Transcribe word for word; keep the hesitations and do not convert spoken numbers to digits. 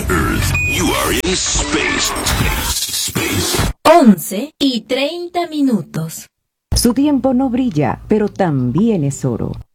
Earth. You are in space. Space. Space. once y treinta minutos. Su tiempo no brilla, pero también es oro.